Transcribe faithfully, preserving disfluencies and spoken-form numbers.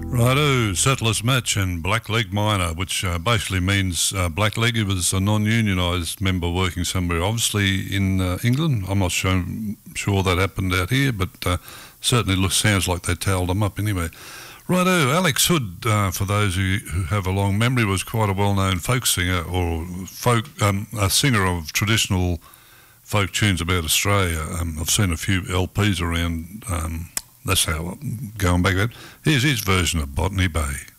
Righto, Settlers Match and Blackleg Miner, which uh, basically means uh, Blackleg. He was a non-unionised member working somewhere, obviously in uh, England. I'm not sure, sure that happened out here, but uh, certainly looks, sounds like they towelled him up anyway. Righto, Alex Hood, uh, for those who, who have a long memory, was quite a well-known folk singer, or folk um, a singer of traditional folk tunes about Australia. Um, I've seen a few L Ps around. Um, that's how going back. Here's his version of Botany Bay.